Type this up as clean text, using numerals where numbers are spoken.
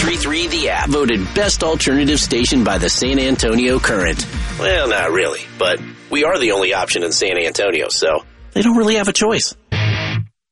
93.3 The App, voted best alternative station by the San Antonio Current. Well, not really, but we are the only option in San Antonio, so they don't really have a choice.